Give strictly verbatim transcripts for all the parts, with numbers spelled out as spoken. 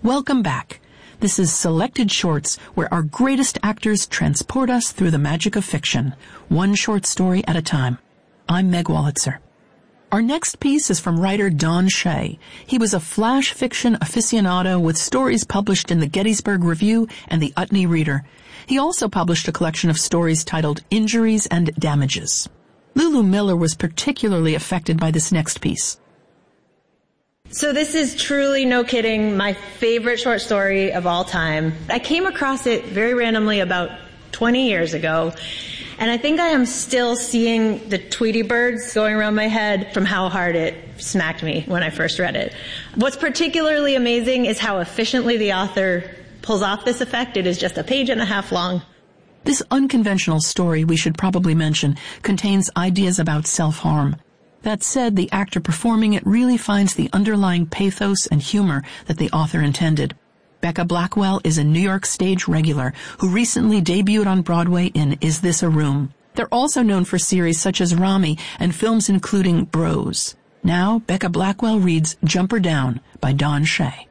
Welcome back. This is Selected Shorts, where our greatest actors transport us through the magic of fiction, one short story at a time. I'm Meg Wolitzer. Our next piece is from writer Don Shea. He was a flash fiction aficionado with stories published in the Gettysburg Review and the Utne Reader. He also published a collection of stories titled Injuries and Damages. Lulu Miller was particularly affected by this next piece. So this is truly, no kidding, my favorite short story of all time. I came across it very randomly about twenty years ago, and I think I am still seeing the Tweety birds going around my head from how hard it smacked me when I first read it. What's particularly amazing is how efficiently the author pulls off this effect. It is just a page and a half long. This unconventional story, we should probably mention, contains ideas about self-harm. That said, the actor performing it really finds the underlying pathos and humor that the author intended. Becca Blackwell is a New York stage regular who recently debuted on Broadway in Is This a Room? They're also known for series such as Rami and films including Bros. Now, Becca Blackwell reads Jumper Down by Don Shea.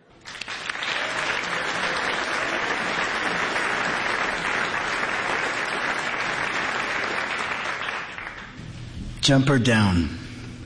Jumper Down.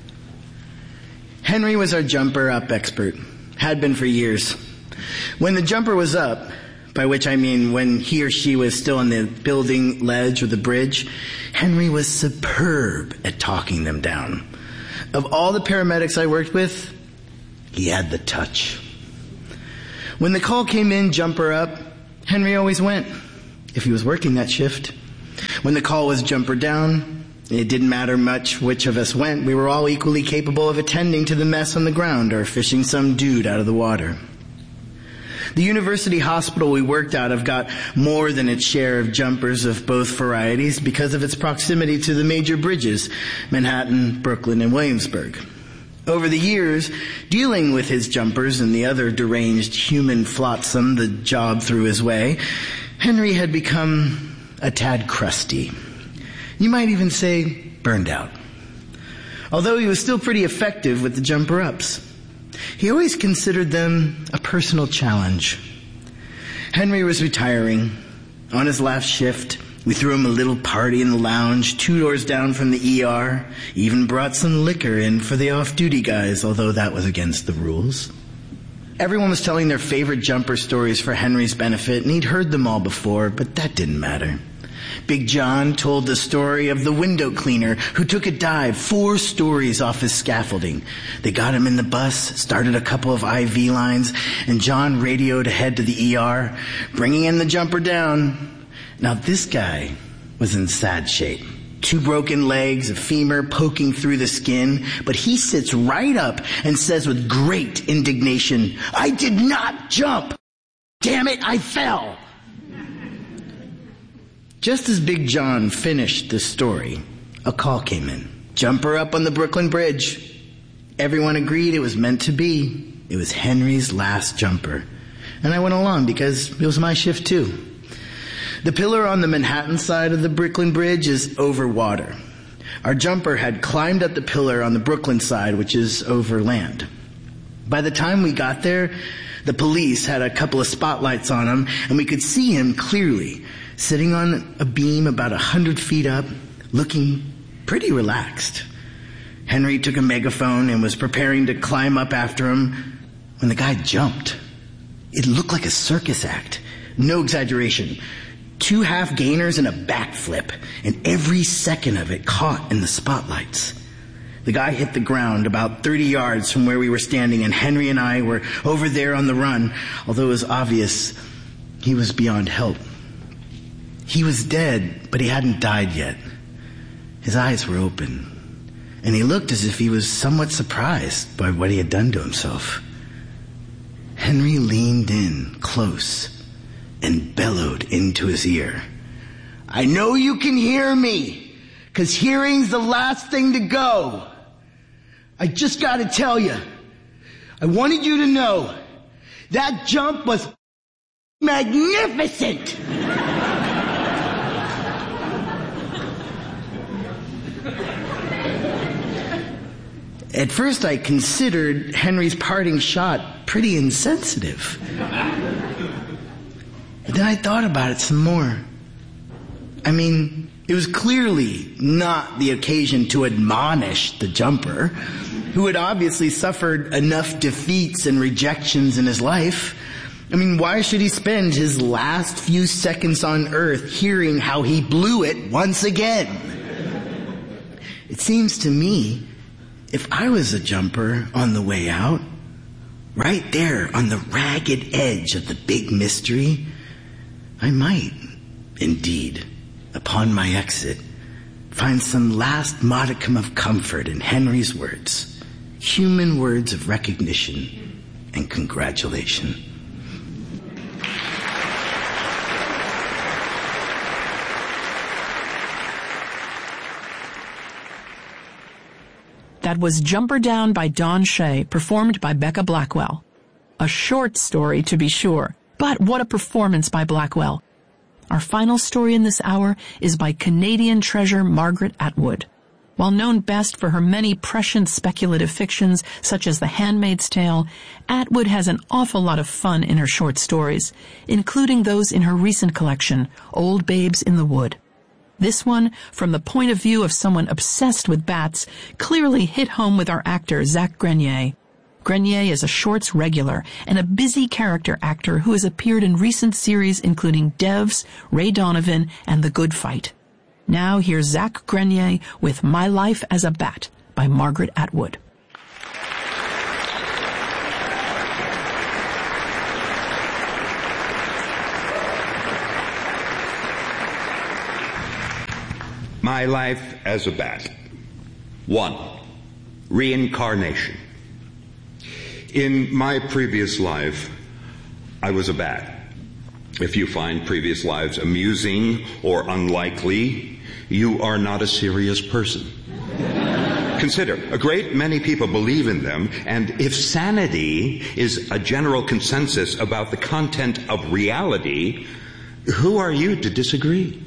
Henry was our jumper up expert. Had been for years. When the jumper was up, by which I mean when he or she was still on the building ledge or the bridge, Henry was superb at talking them down. Of all the paramedics I worked with, he had the touch. When the call came in, jumper up, Henry always went, if he was working that shift. When the call was jumper down, it didn't matter much which of us went. We were all equally capable of attending to the mess on the ground or fishing some dude out of the water. The university hospital we worked out of got more than its share of jumpers of both varieties because of its proximity to the major bridges, Manhattan, Brooklyn, and Williamsburg. Over the years, dealing with his jumpers and the other deranged human flotsam the job threw his way, Henry had become a tad crusty. You might even say burned out. Although he was still pretty effective with the jumper-ups. He always considered them a personal challenge. Henry was retiring. On his last shift, we threw him a little party in the lounge, two doors down from the E R. Even brought some liquor in for the off-duty guys, although that was against the rules. Everyone was telling their favorite jumper stories for Henry's benefit, and he'd heard them all before, but that didn't matter. Big John told the story of the window cleaner who took a dive four stories off his scaffolding. They got him in the bus, started a couple of I V lines, and John radioed ahead to the E R, bringing in the jumper down. Now this guy was in sad shape. Two broken legs, a femur poking through the skin, but he sits right up and says with great indignation, "I did not jump! Damn it, I fell!" Just as Big John finished the story, a call came in. Jumper up on the Brooklyn Bridge. Everyone agreed it was meant to be. It was Henry's last jumper. And I went along because it was my shift too. The pillar on the Manhattan side of the Brooklyn Bridge is over water. Our jumper had climbed up the pillar on the Brooklyn side, which is over land. By the time we got there, the police had a couple of spotlights on him, and we could see him clearly, sitting on a beam about a hundred feet up, looking pretty relaxed. Henry took a megaphone and was preparing to climb up after him when the guy jumped. It looked like a circus act. No exaggeration. Two half gainers and a backflip, and every second of it caught in the spotlights. The guy hit the ground about thirty yards from where we were standing, and Henry and I were over there on the run, although it was obvious he was beyond help. He was dead, but he hadn't died yet. His eyes were open, and he looked as if he was somewhat surprised by what he had done to himself. Henry leaned in close and bellowed into his ear, "I know you can hear me, 'cause hearing's the last thing to go. I just gotta tell you, I wanted you to know, that jump was magnificent!" At first I considered Henry's parting shot pretty insensitive. But then I thought about it some more. I mean, it was clearly not the occasion to admonish the jumper, who had obviously suffered enough defeats and rejections in his life. I mean, why should he spend his last few seconds on Earth hearing how he blew it once again? It seems to me, if I was a jumper on the way out, right there on the ragged edge of the big mystery, I might, indeed, upon my exit, find some last modicum of comfort in Henry's words, human words of recognition and congratulation. That was Jumper Down by Don Shea, performed by Becca Blackwell. A short story, to be sure, but what a performance by Blackwell. Our final story in this hour is by Canadian treasure Margaret Atwood. While known best for her many prescient speculative fictions, such as The Handmaid's Tale, Atwood has an awful lot of fun in her short stories, including those in her recent collection, Old Babes in the Wood. This one, from the point of view of someone obsessed with bats, clearly hit home with our actor, Zach Grenier. Grenier is a Shorts regular and a busy character actor who has appeared in recent series including Devs, Ray Donovan, and The Good Fight. Now here's Zach Grenier with My Life as a Bat by Margaret Atwood. My life as a bat. One, reincarnation. In my previous life, I was a bat. If you find previous lives amusing or unlikely, you are not a serious person. Consider, a great many people believe in them, and if sanity is a general consensus about the content of reality, who are you to disagree?